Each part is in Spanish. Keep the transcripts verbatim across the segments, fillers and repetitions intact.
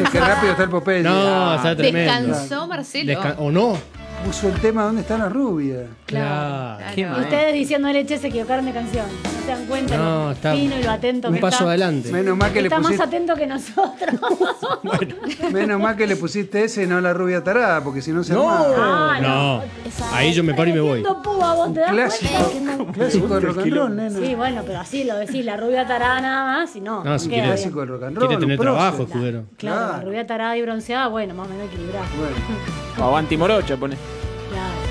Qué rápido está el Popeye. No, Ah, está tremendo. Descansó Marcelo. Desca- ¿O no? puso el tema ¿Dónde están las rubias? Claro. Y ustedes diciéndole, che, se equivocaron de canción. No se dan cuenta No, lo está fino y lo atento un que paso está. adelante. Menos mal que le Está más pusiste, atento que nosotros. menos mal que le pusiste ese y no la rubia tarada, porque si no se No, armaba. Ah, no. Ahí yo me paro y me voy. Metiendo púa, vos te das Clásico, cuenta. clásico del rock and roll, nena. Sí, bueno, pero así lo decís, la rubia tarada nada más y no. No, si queda quiere- bien. Clásico del rock and roll. Quiere tener un prócer. trabajo, escudero. Claro, la Claro. rubia tarada y bronceada, bueno, más o menos equilibrada. Bueno, Aguanti morocha, pone. Claro.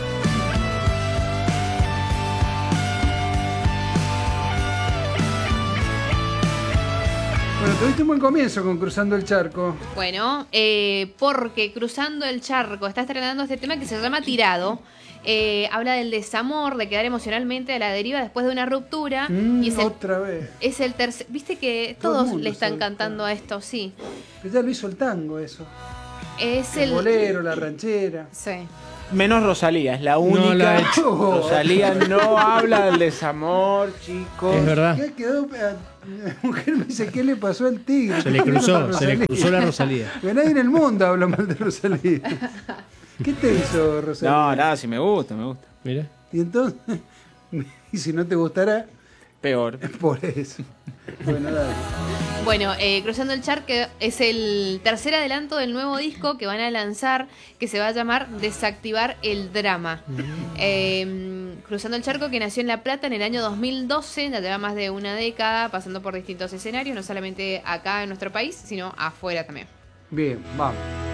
bueno, tuviste un buen comienzo con Cruzando el Charco. Bueno, eh, porque Cruzando el Charco está estrenando este tema que se llama Tirado. Eh, habla del desamor, de quedar emocionalmente a la deriva después de una ruptura. Mm, y es el, otra vez. es el tercer. Viste que Todo el todos mundo le están sabe cantando que- a esto, sí. Pero ya lo hizo el tango eso. Es El el. bolero, la ranchera. Sí. Menos Rosalía, es la única. No la ha hecho. Rosalía no habla del desamor, chicos. Es verdad. ¿Qué quedó? La mujer me dice, ¿qué le pasó al tigre? Se le ¿Qué pasó a cruzó, se le Rosalía? cruzó la Rosalía. Que nadie en el mundo habla mal de Rosalía. ¿Qué te hizo Rosalía? No, nada, si me gusta, me gusta. Mira. Y entonces, y si no te gustará, Peor. por eso. Bueno, dale. Bueno, eh, Cruzando el Charco es el tercer adelanto del nuevo disco que van a lanzar, que se va a llamar Desactivar el Drama. Eh, Cruzando el Charco, que nació en La Plata en el año dos mil doce, ya lleva más de una década pasando por distintos escenarios, no solamente acá en nuestro país, sino afuera también. Bien, vamos.